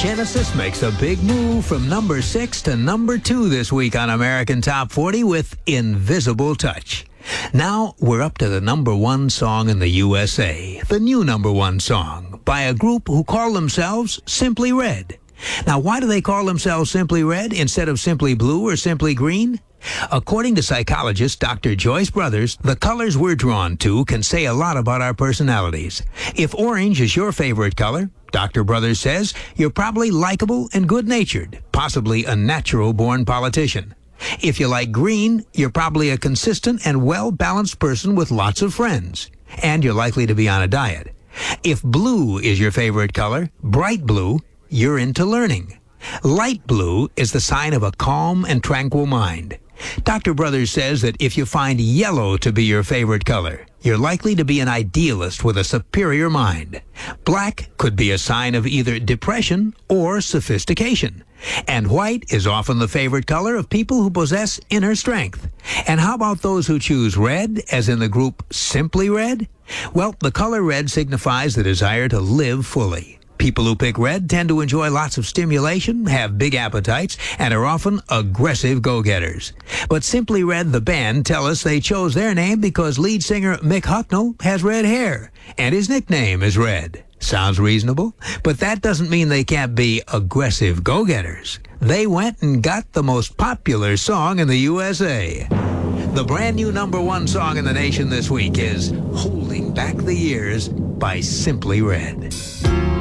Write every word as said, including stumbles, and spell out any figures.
Genesis makes a big move from number six to number two this week on American Top forty with Invisible Touch. Now we're up to the number one song in the U S A, the new number one song, by a group who call themselves Simply Red. Now, why do they call themselves Simply Red instead of Simply Blue or Simply Green? According to psychologist Doctor Joyce Brothers, the colors we're drawn to can say a lot about our personalities. If orange is your favorite color, Doctor Brothers says you're probably likable and good-natured, possibly a natural-born politician. If you like green, you're probably a consistent and well-balanced person with lots of friends, and you're likely to be on a diet. If blue is your favorite color, bright blue, you're into learning. Light blue is the sign of a calm and tranquil mind. Doctor Brothers says that if you find yellow to be your favorite color, you're likely to be an idealist with a superior mind. Black could be a sign of either depression or sophistication. And white is often the favorite color of people who possess inner strength. And how about those who choose red, as in the group Simply Red? Well, the color red signifies the desire to live fully. People who pick red tend to enjoy lots of stimulation, have big appetites, and are often aggressive go-getters. But Simply Red, the band, tell us they chose their name because lead singer Mick Hucknall has red hair, and his nickname is Red. Sounds reasonable, but that doesn't mean they can't be aggressive go-getters. They went and got the most popular song in the U S A. The brand new number one song in the nation this week is Holding Back the Years by Simply Red.